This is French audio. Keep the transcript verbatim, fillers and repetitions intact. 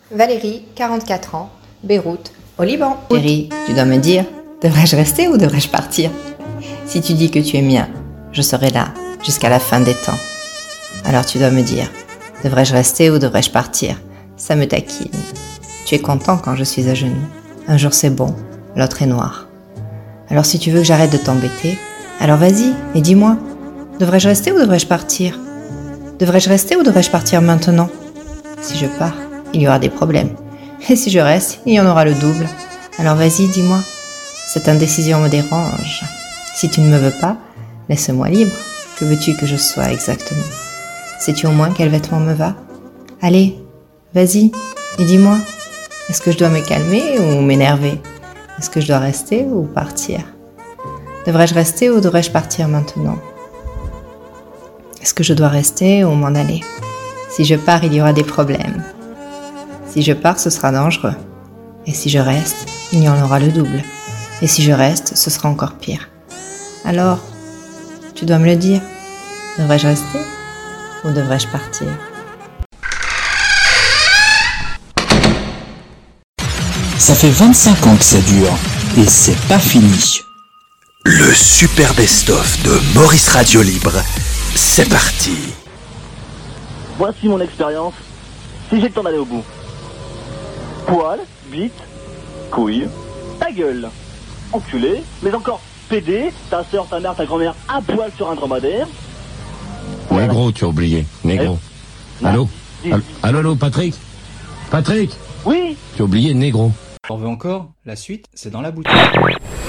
Valérie, quarante-quatre ans, Beyrouth, au Liban. Chérie, tu dois me dire, devrais-je rester ou devrais-je partir? Si tu dis que tu es mien, je serai là, jusqu'à la fin des temps. Alors tu dois me dire, devrais-je rester ou devrais-je partir? Ça me taquine. Tu es content quand je suis à genoux. Un jour c'est bon, l'autre est noir. Alors si tu veux que j'arrête de t'embêter, alors vas-y et dis-moi, devrais-je rester ou devrais-je partir? Devrais-je rester ou devrais-je partir maintenant? Si je pars, il y aura des problèmes. Et si je reste, il y en aura le double. Alors vas-y, dis-moi. Cette indécision me dérange. Si tu ne me veux pas, laisse-moi libre. Que veux-tu que je sois exactement? Sais-tu au moins quel vêtement me va? Allez, vas-y, et dis-moi. Est-ce que je dois me calmer ou m'énerver? Est-ce que je dois rester ou partir? Devrais-je rester ou devrais-je partir maintenant? Est-ce que je dois rester ou m'en aller? Si je pars, il y aura des problèmes. Si je pars, ce sera dangereux. Et si je reste, il y en aura le double. Et si je reste, ce sera encore pire. Alors, tu dois me le dire. Devrais-je rester ou devrais-je partir? Ça fait vingt-cinq ans que ça dure, et c'est pas fini. Le super best-of de Maurice Radio Libre, c'est parti. Voici mon expérience, si j'ai le temps d'aller au bout. Poil, bite, couille, ta gueule, enculé, mais encore pédé, ta soeur, ta mère, ta grand-mère à poil sur un dromadaire. Ouais. Négro, tu as oublié, négro. Eh, allô dis, allô, allô, allô, Patrick Patrick Oui. Tu as oublié négro. On veut encore? La suite, c'est dans la boutique.